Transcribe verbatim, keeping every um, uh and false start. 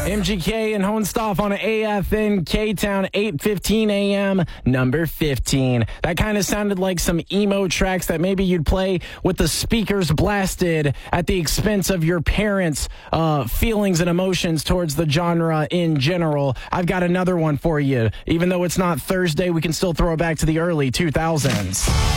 M G K and Hohenstoff on A F N K-Town, eight fifteen a.m., number fifteen. That kind of sounded like some emo tracks that maybe you'd play with the speakers blasted at the expense of your parents' uh, feelings and emotions towards the genre in general. I've got another one for you. Even though it's not Thursday, we can still throw it back to the early two thousands.